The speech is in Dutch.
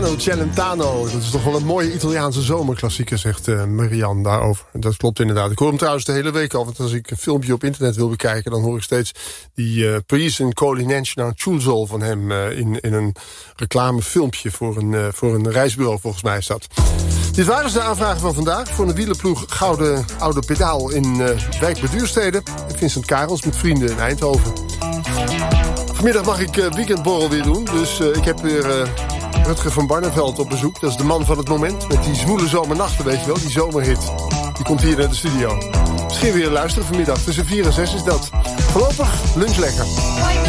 Celentano, dat is toch wel een mooie Italiaanse zomerklassieker, zegt Marianne daarover. Dat klopt inderdaad. Ik hoor hem trouwens de hele week al, want als ik een filmpje op internet wil bekijken, dan hoor ik steeds die Please and Colinentina Chulzol van hem in een reclamefilmpje voor een reisbureau, volgens mij is dat. Dit waren de aanvragen van vandaag voor de wielerploeg Gouden Oude Pedaal in Wijk bij Duurstede. Vincent Karels met vrienden in Eindhoven. Vanmiddag mag ik weekendborrel weer doen, dus ik heb weer Rutger van Barneveld op bezoek. Dat is de man van het moment, met die zwoele zomernachten, weet je wel, die zomerhit. Die komt hier naar de studio. Misschien weer luisteren vanmiddag, tussen 4 en 6 is dat. Voorlopig, lunch lekker.